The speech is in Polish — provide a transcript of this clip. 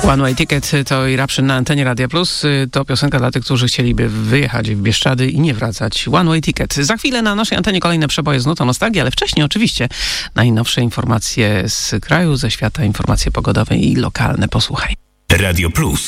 One Way Ticket to Eruption na antenie Radia Plus. To piosenka dla tych, którzy chcieliby wyjechać w Bieszczady i nie wracać. One Way Ticket. Za chwilę na naszej antenie kolejne przeboje z nutą nostalgii, ale wcześniej oczywiście najnowsze informacje z kraju, ze świata, informacje pogodowe i lokalne. Posłuchaj. Radio Plus.